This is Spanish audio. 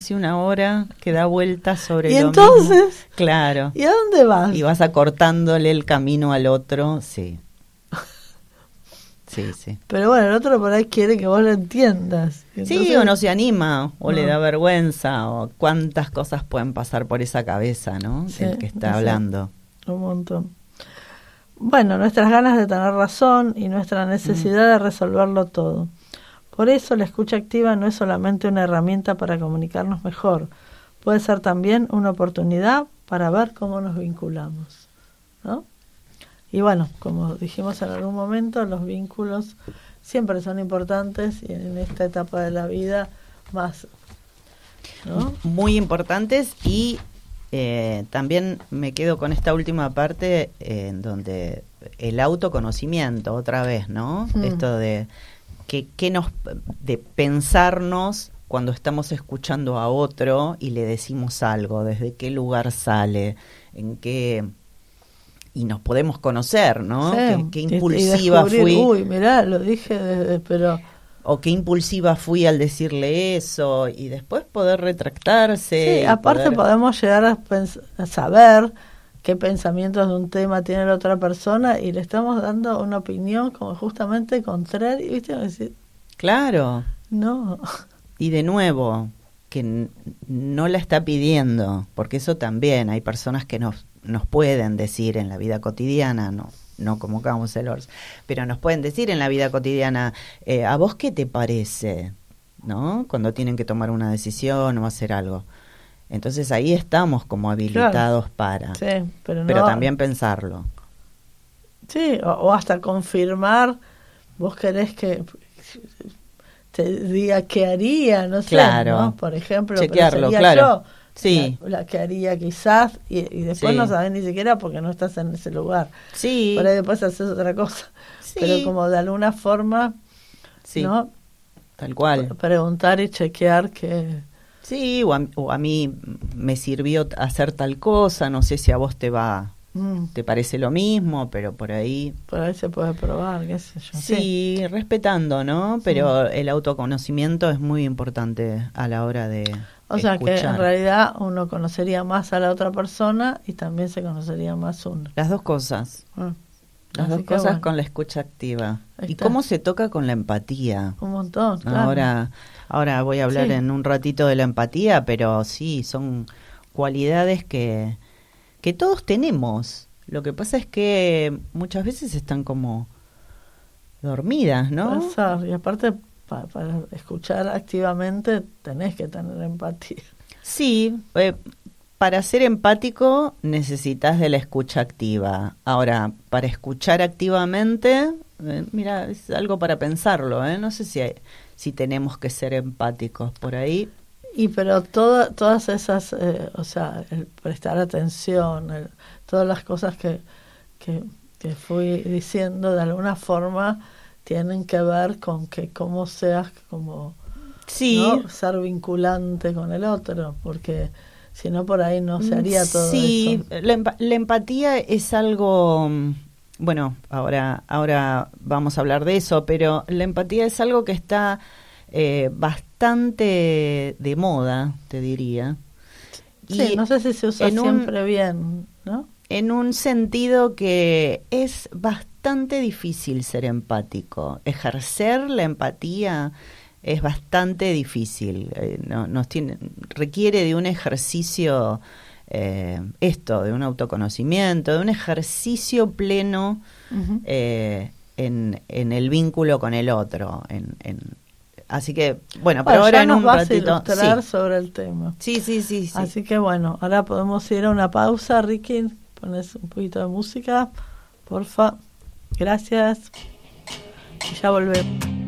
casi una hora que da vueltas sobre ¿Y lo entonces? mismo. Claro. ¿Y a dónde vas? Y vas acortándole el camino al otro, sí. Sí, sí. Pero bueno, el otro por ahí quiere que vos lo entiendas. Entonces, Sí, o no se anima, o le no. da vergüenza, o cuántas cosas pueden pasar por esa cabeza, ¿no? Sí, El que está sí. hablando. Un montón. Bueno, nuestras ganas de tener razón y nuestra necesidad de resolverlo todo. Por eso la escucha activa no es solamente una herramienta para comunicarnos mejor, puede ser también una oportunidad para ver cómo nos vinculamos, ¿no? Y bueno, como dijimos en algún momento, los vínculos siempre son importantes y en esta etapa de la vida más, ¿no? Muy importantes y también me quedo con esta última parte en donde el autoconocimiento, otra vez, ¿no? Esto de de pensarnos cuando estamos escuchando a otro y le decimos algo, desde qué lugar sale, en qué... Y nos podemos conocer, ¿no? Sí, Qué impulsiva y fui. Uy, mirá, lo dije, pero... O qué impulsiva fui al decirle eso, y después poder retractarse. Sí, aparte podemos llegar a saber qué pensamientos de un tema tiene la otra persona y le estamos dando una opinión como justamente contraria, ¿viste? Decir, claro. no. Y de nuevo, que no la está pidiendo, porque eso también, hay personas que nos pueden decir en la vida cotidiana, no como counselors, pero nos pueden decir en la vida cotidiana, ¿a vos qué te parece? ¿No? Cuando tienen que tomar una decisión o hacer algo. Entonces ahí estamos como habilitados para, sí, pero también pensarlo. Sí, o hasta confirmar, vos querés que te diga qué haría, no sé, claro. ¿no? Por ejemplo, chequearlo, pero claro. Yo, sí. la que haría quizás, y después sí. no sabés ni siquiera porque no estás en ese lugar. Sí. Por ahí después haces otra cosa. Sí. Pero como de alguna forma, sí. ¿no? Tal cual. Preguntar y chequear que... Sí, o a mí me sirvió hacer tal cosa, no sé si a vos te parece lo mismo, pero por ahí... Por ahí se puede probar, qué sé yo. Sí, respetando, ¿no? Pero el autoconocimiento es muy importante a la hora de O sea escuchar. que en realidad uno conocería más a la otra persona y también se conocería más uno. Las dos cosas. Las Así dos cosas bueno. Con la escucha activa. ¿Y cómo se toca con la empatía? Un montón, claro. Ahora voy a hablar en un ratito de la empatía, pero sí, son cualidades que todos tenemos. Lo que pasa es que muchas veces están como dormidas, ¿no? Y aparte, para escuchar activamente tenés que tener empatía. Sí, para ser empático necesitas de la escucha activa. Ahora, para escuchar activamente, mira, es algo para pensarlo, ¿eh? No sé si tenemos que ser empáticos por ahí. Pero todas esas, o sea, el prestar atención, todas las cosas que fui diciendo, de alguna forma tienen que ver con que cómo seas como ¿no? Ser vinculante con el otro, porque si no por ahí no se haría todo eso. Sí, la empatía es algo, bueno, ahora vamos a hablar de eso, pero la empatía es algo que está bastante de moda, te diría. Sí, no sé si se usa siempre bien, ¿no? En un sentido que es bastante difícil ser empático. Ejercer la empatía es bastante difícil. Requiere de un ejercicio, de un autoconocimiento, de un ejercicio pleno en el vínculo con el otro. Así que, bueno, pero ahora en un ratito... Vas a ilustrar sobre el tema. Sí. Así que, bueno, ahora podemos ir a una pausa, Ricky. Pones un poquito de música, porfa. Gracias. Y ya volvemos.